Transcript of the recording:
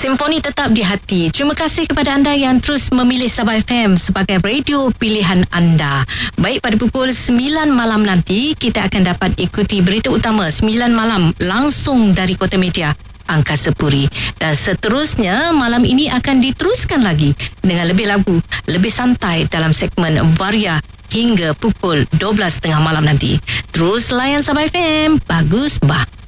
Simfoni tetap di hati. Terima kasih kepada anda yang terus memilih Sabah FM sebagai radio pilihan anda. Baik, pada pukul 9 malam nanti, kita akan dapat ikuti berita utama 9 malam langsung dari Kota Media Angkasa Puri. Dan seterusnya, malam ini akan diteruskan lagi dengan lebih lagu, lebih santai dalam segmen Varia hingga pukul 12.30 malam nanti. Terus layan Sabah FM. Bagus, bah.